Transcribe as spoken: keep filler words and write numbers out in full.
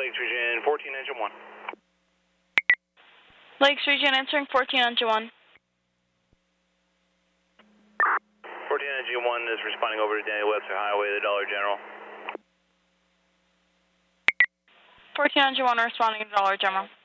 Lakes Region, fourteen engine one. Lakes Region answering fourteen engine one. fourteen engine one is responding over to Daniel Webster Highway, the Dollar General. fourteen engine one responding to Dollar General.